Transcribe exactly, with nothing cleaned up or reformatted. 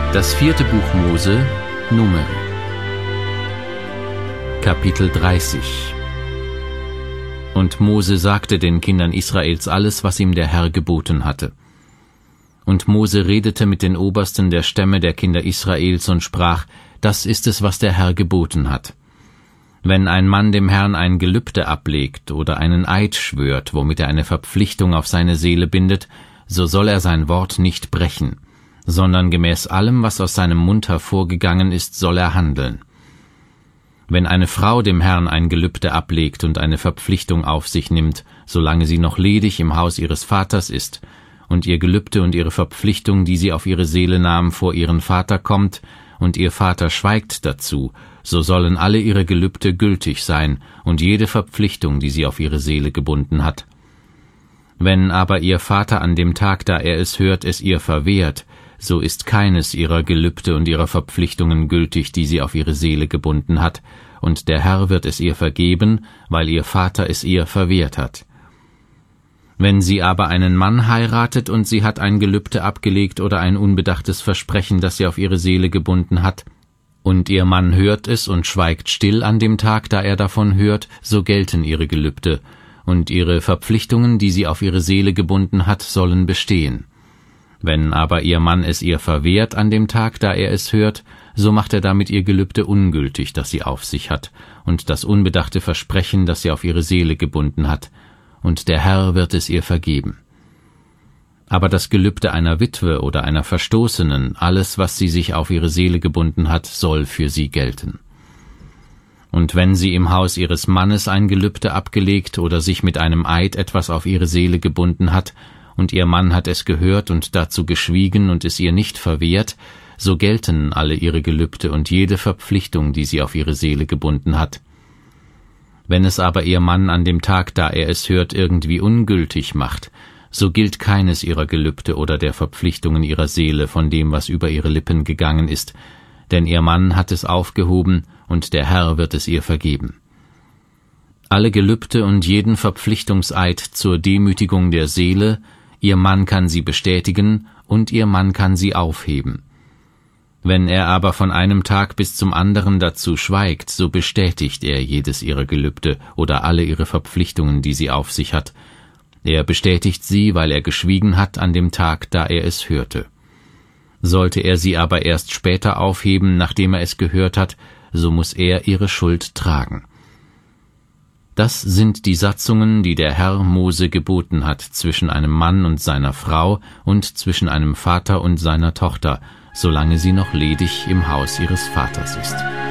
Das vierte Buch Mose, Numeri. Kapitel dreißig. Und Mose sagte den Kindern Israels alles, was ihm der Herr geboten hatte. Und Mose redete mit den Obersten der Stämme der Kinder Israels und sprach: Das ist es, was der Herr geboten hat. Wenn ein Mann dem Herrn ein Gelübde ablegt oder einen Eid schwört, womit er eine Verpflichtung auf seine Seele bindet, so soll er sein Wort nicht brechen, sondern gemäß allem, was aus seinem Mund hervorgegangen ist, soll er handeln. Wenn eine Frau dem Herrn ein Gelübde ablegt und eine Verpflichtung auf sich nimmt, solange sie noch ledig im Haus ihres Vaters ist, und ihr Gelübde und ihre Verpflichtung, die sie auf ihre Seele nahm, vor ihren Vater kommt, und ihr Vater schweigt dazu, so sollen alle ihre Gelübde gültig sein und jede Verpflichtung, die sie auf ihre Seele gebunden hat. Wenn aber ihr Vater an dem Tag, da er es hört, es ihr verwehrt, so ist keines ihrer Gelübde und ihrer Verpflichtungen gültig, die sie auf ihre Seele gebunden hat, und der Herr wird es ihr vergeben, weil ihr Vater es ihr verwehrt hat. Wenn sie aber einen Mann heiratet und sie hat ein Gelübde abgelegt oder ein unbedachtes Versprechen, das sie auf ihre Seele gebunden hat, und ihr Mann hört es und schweigt still an dem Tag, da er davon hört, so gelten ihre Gelübde, und ihre Verpflichtungen, die sie auf ihre Seele gebunden hat, sollen bestehen. Wenn aber ihr Mann es ihr verwehrt an dem Tag, da er es hört, so macht er damit ihr Gelübde ungültig, das sie auf sich hat, und das unbedachte Versprechen, das sie auf ihre Seele gebunden hat, und der Herr wird es ihr vergeben. Aber das Gelübde einer Witwe oder einer Verstoßenen, alles, was sie sich auf ihre Seele gebunden hat, soll für sie gelten. Und wenn sie im Haus ihres Mannes ein Gelübde abgelegt oder sich mit einem Eid etwas auf ihre Seele gebunden hat, und ihr Mann hat es gehört und dazu geschwiegen und es ihr nicht verwehrt, so gelten alle ihre Gelübde und jede Verpflichtung, die sie auf ihre Seele gebunden hat. Wenn es aber ihr Mann an dem Tag, da er es hört, irgendwie ungültig macht, so gilt keines ihrer Gelübde oder der Verpflichtungen ihrer Seele von dem, was über ihre Lippen gegangen ist, denn ihr Mann hat es aufgehoben, und der Herr wird es ihr vergeben. Alle Gelübde und jeden Verpflichtungseid zur Demütigung der Seele, ihr Mann kann sie bestätigen, und ihr Mann kann sie aufheben. Wenn er aber von einem Tag bis zum anderen dazu schweigt, so bestätigt er jedes ihrer Gelübde oder alle ihre Verpflichtungen, die sie auf sich hat. Er bestätigt sie, weil er geschwiegen hat an dem Tag, da er es hörte. Sollte er sie aber erst später aufheben, nachdem er es gehört hat, so muss er ihre Schuld tragen. Das sind die Satzungen, die der Herr Mose geboten hat zwischen einem Mann und seiner Frau und zwischen einem Vater und seiner Tochter, solange sie noch ledig im Haus ihres Vaters ist.